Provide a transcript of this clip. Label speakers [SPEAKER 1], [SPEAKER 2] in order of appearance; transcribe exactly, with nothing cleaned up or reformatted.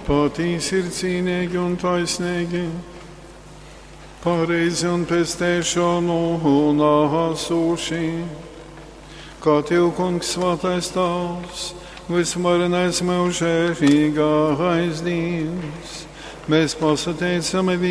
[SPEAKER 1] Patīs ir cīnīgi un taisnīgi, pareizi un pestēšanu un āsūši. Kā Tev, Kungs, svētais Tavs, visvarenais mūžīgais Dievs, mēs pasateicam